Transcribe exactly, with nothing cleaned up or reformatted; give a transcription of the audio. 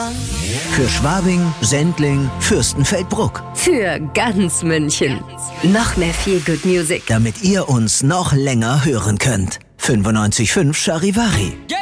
Für Schwabing, Sendling, Fürstenfeldbruck. Für ganz München. Noch mehr Feel Good Music. Damit ihr uns noch länger hören könnt. fünfundneunzig Komma fünf Charivari.